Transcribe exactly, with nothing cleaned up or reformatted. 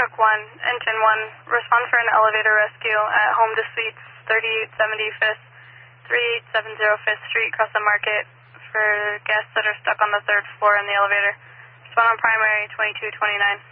York one, Engine one, respond for an elevator rescue at Home to Suites, thirty-eight seventy Fifth, thirty-eight seventy Fifth Street, across the market, for guests that are stuck on the third floor in the elevator. Respond on primary twenty-two twenty-nine.